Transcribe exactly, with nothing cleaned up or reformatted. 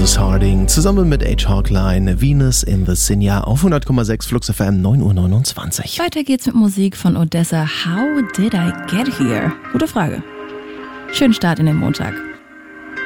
Otis Harding zusammen mit H. Hawkline, Venus in the Sinja auf hundert Komma sechs Flux F M, neun Uhr neunundzwanzig. Weiter geht's mit Musik von Odessa. How did I get here? Gute Frage. Schönen Start in den Montag.